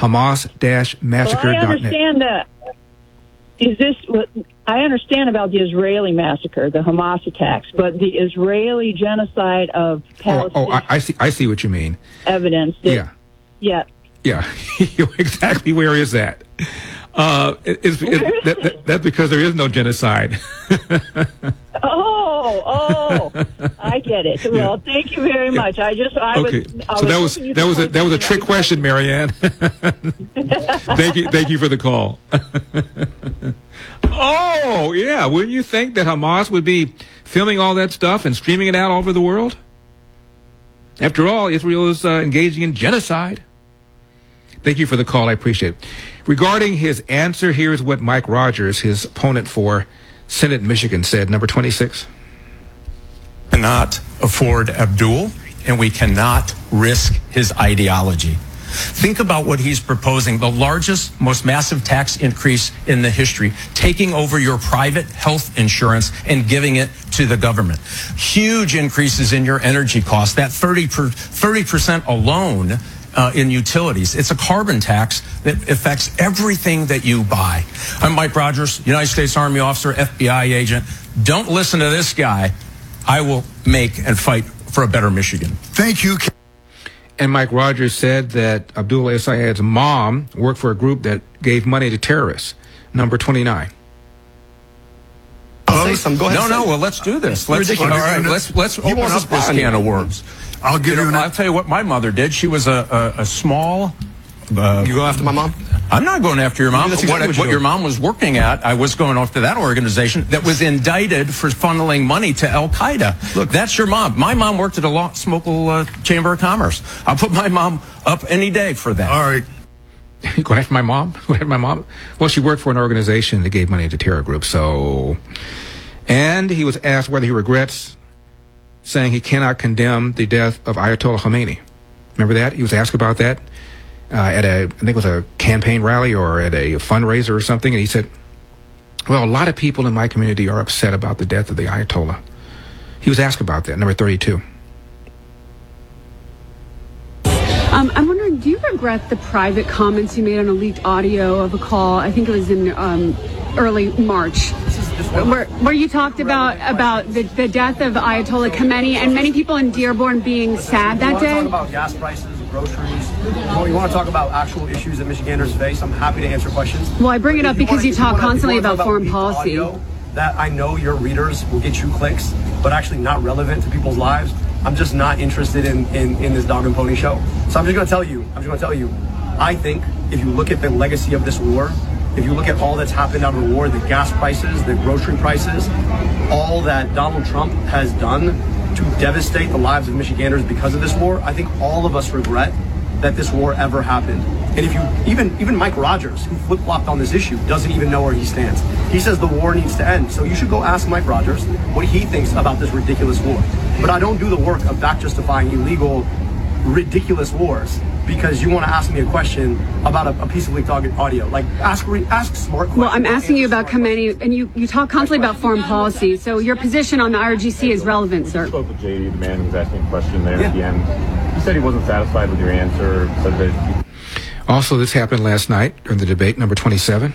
Hamas-massacre.net. Well, I understand that. I understand about the Israeli massacre, the Hamas attacks, but the Israeli genocide of Palestine. I see what you mean. Evidence. Yeah. Exactly. Where is that? That's because there is no genocide. I get it. Well, thank you very much. That was a trick question, Marianne. Thank you for the call. Oh, yeah. Wouldn't you think that Hamas would be filming all that stuff and streaming it out all over the world? After all, Israel is engaging in genocide. Thank you for the call. I appreciate it. Regarding his answer, here's what Mike Rogers, his opponent for Senate Michigan, said. Number 26. Cannot afford Abdul, and we cannot risk his ideology. Think about what he's proposing, the largest, most massive tax increase in the history, taking over your private health insurance and giving it to the government. Huge increases in your energy costs, that 30% alone in utilities. It's a carbon tax that affects everything that you buy. I'm Mike Rogers, United States Army officer, FBI agent. Don't listen to this guy. I will make and fight for a better Michigan. Thank you. And Mike Rogers said that Abdullah Sayed's mom worked for a group that gave money to terrorists. Number 29. Go ahead. No. Well, let's do this. Let's open up this can of worms. I'll give you. I'll tell you what my mother did. She was a small. You go after my mom? I'm not going after your mom. Exactly what your mom was working at, I was going after that organization that was indicted for funneling money to Al Qaeda. Look, that's your mom. My mom worked at a local Chamber of Commerce. I'll put my mom up any day for that. All right. You go after my mom? Well, she worked for an organization that gave money to terror groups. So, and he was asked whether he regrets saying he cannot condemn the death of Ayatollah Khomeini. Remember that? He was asked about that at I think it was a campaign rally or at a fundraiser or something, and he said, well, a lot of people in my community are upset about the death of the Ayatollah. He was asked about that. Number 32. I'm wondering, do you regret the private comments you made on a leaked audio of a call? I think it was in early March, where you talked about the death of Ayatollah Khomeini and many people in Dearborn being sad that day. You want to talk about gas prices, groceries? You want to talk about actual issues that Michiganders face? I'm happy to answer questions. Well, I bring it up because you talk constantly about foreign policy. That I know your readers will get you clicks, but actually not relevant to people's lives. I'm just not interested in this dog and pony show. So I'm just going to tell you, I think if you look at the legacy of this war, if you look at all that's happened out of the war, the gas prices, the grocery prices, all that Donald Trump has done to devastate the lives of Michiganders because of this war, I think all of us regret that this war ever happened. And if you, even Mike Rogers, who flip-flopped on this issue, doesn't even know where he stands. He says the war needs to end. So you should go ask Mike Rogers what he thinks about this ridiculous war. But I don't do the work of back justifying illegal, ridiculous wars because you want to ask me a question about a piece of leaked audio. Like, ask smart questions. Well, I'm asking you about Khomeini, and you talk constantly about foreign policy. So your position on the IRGC is relevant, sir. I spoke with JD, the man who was asking a question there at the end. He said he wasn't satisfied with your answer. Said that. Also, this happened last night during the debate, number 27.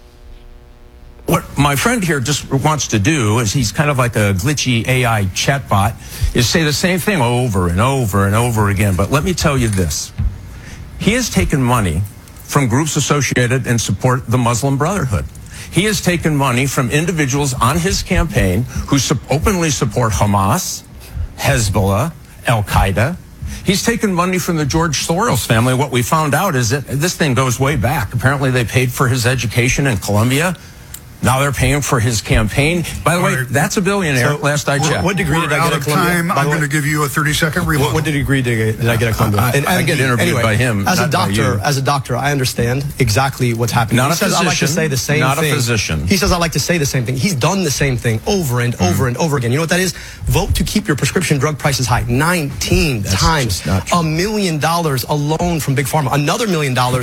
What my friend here just wants to do is he's kind of like a glitchy AI chatbot, is say the same thing over and over and over again. But let me tell you this. He has taken money from groups associated and support the Muslim Brotherhood. He has taken money from individuals on his campaign who openly support Hamas, Hezbollah, Al-Qaeda. He's taken money from the George Soros family. What we found out is that this thing goes way back. Apparently they paid for his education in Columbia. Now they're paying for his campaign. By the way, that's a billionaire, last I checked. What degree did I get at Columbia? Time. I'm going to give you a 30-second rebuttal. What degree did I get at Columbia? I get interviewed by him. As a doctor, I understand exactly what's happening. Not a physician. I like to say the same thing. Not a physician. He says I like to say the same thing. He's done the same thing over and over and over again. You know what that is? Vote to keep your prescription drug prices high. 19 times. $1 million alone from Big Pharma. Another $1 million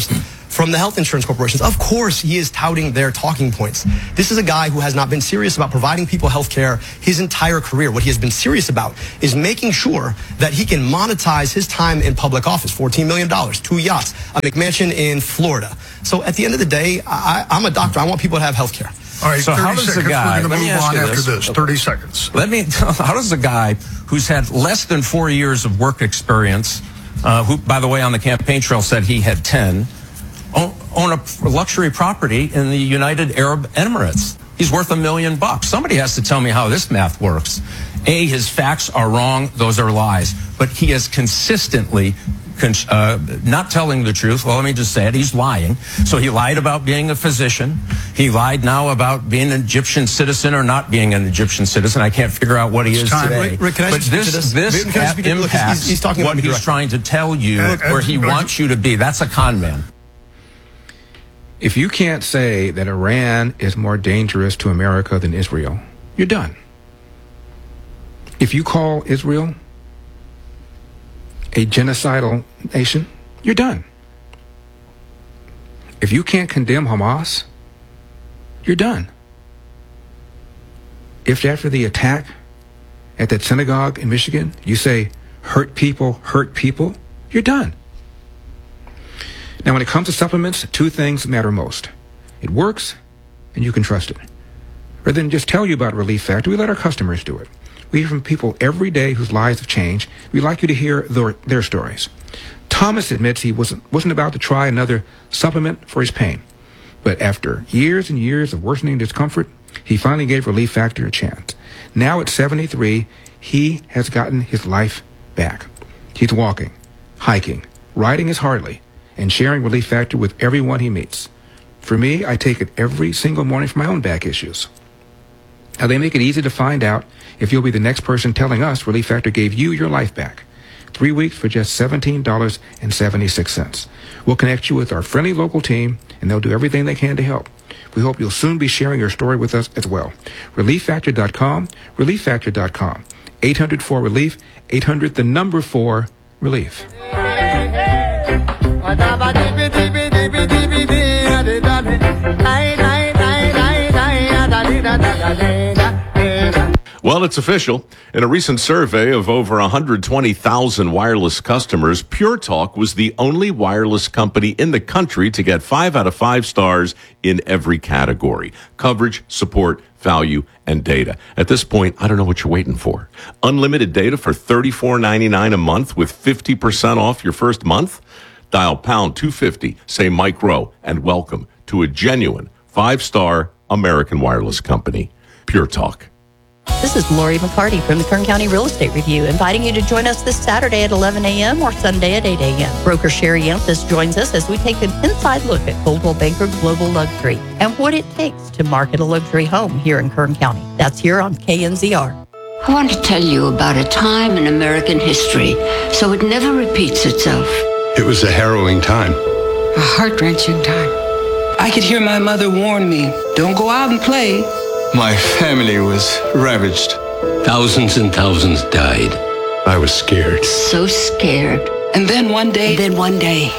from the health insurance corporations. Of course, he is touting their talking points. This is a guy who has not been serious about providing people health care his entire career. What he has been serious about is making sure that he can monetize his time in public office. $14 million, 2 yachts, a McMansion in Florida. So at the end of the day, I'm a doctor. I want people to have health care. All right, So 30 how does the seconds. guy- We're let going me to move ask on you after this. this. 30 seconds. How does a guy who's had less than 4 years of work experience, who, by the way, on the campaign trail said he had 10, own a luxury property in the United Arab Emirates? He's worth $1 million. Somebody has to tell me how this math works. A, his facts are wrong. Those are lies. But he has consistently not telling the truth. Well, let me just say it. He's lying. So he lied about being a physician. He lied now about being an Egyptian citizen or not being an Egyptian citizen. I can't figure out what he is today. Rick, can I but speak to this this? Can I speak to- look, impacts he's talking what about me he's directly. trying to tell you, where he wants you to be. That's a con man. If you can't say that Iran is more dangerous to America than Israel, you're done. If you call Israel a genocidal nation, you're done. If you can't condemn Hamas, you're done. If after the attack at that synagogue in Michigan, you say, hurt people, you're done. Now, when it comes to supplements, 2 things matter most. It works, and you can trust it. Rather than just tell you about Relief Factor, we let our customers do it. We hear from people every day whose lives have changed. We'd like you to hear their stories. Thomas admits he wasn't about to try another supplement for his pain. But after years and years of worsening discomfort, he finally gave Relief Factor a chance. Now at 73, he has gotten his life back. He's walking, hiking, riding his Harley, and sharing Relief Factor with everyone he meets. For me, I take it every single morning for my own back issues. Now, they make it easy to find out if you'll be the next person telling us Relief Factor gave you your life back. 3 weeks for just $17.76. We'll connect you with our friendly local team, and they'll do everything they can to help. We hope you'll soon be sharing your story with us as well. ReliefFactor.com, ReliefFactor.com. 800-4-RELIEF, 800-4-RELIEF. Well, it's official. In a recent survey of over 120,000 wireless customers, Pure Talk was the only wireless company in the country to get 5 out of 5 stars in every category: coverage, support, value, and data. At this point, I don't know what you're waiting for. Unlimited data for $34.99 a month with 50% off your first month? Dial pound 250, say Mike Rowe, and welcome to a genuine 5-star American wireless company. Pure Talk. This is Lori McCarty from the Kern County Real Estate Review, inviting you to join us this Saturday at 11 a.m. or Sunday at 8 a.m. Broker Sherry Yanthus joins us as we take an inside look at Coldwell Banker Global Luxury and what it takes to market a luxury home here in Kern County. That's here on KNZR. I want to tell you about a time in American history so it never repeats itself. It was a harrowing time. A heart-wrenching time. I could hear my mother warn me, don't go out and play. My family was ravaged. Thousands and thousands died. I was scared. So scared. And then one day. And then one day,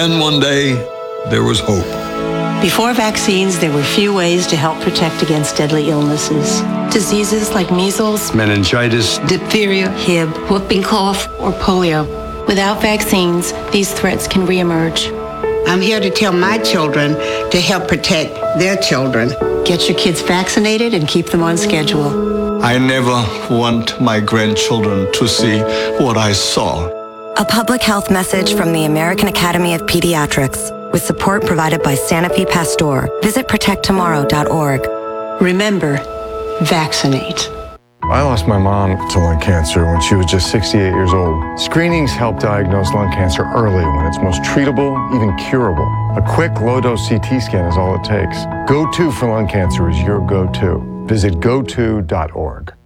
there was hope. Before vaccines, there were few ways to help protect against deadly illnesses. Diseases like measles, Meningitis, Diphtheria, Hib, Whooping cough, or polio. Without vaccines, these threats can reemerge. I'm here to tell my children to help protect their children. Get your kids vaccinated and keep them on schedule. I never want my grandchildren to see what I saw. A public health message from the American Academy of Pediatrics with support provided by Sanofi Pasteur. Visit protecttomorrow.org. Remember, vaccinate. I lost my mom to lung cancer when she was just 68 years old. Screenings help diagnose lung cancer early when it's most treatable, even curable. A quick, low-dose CT scan is all it takes. Go-To for lung cancer is your go-to. Visit goto.org.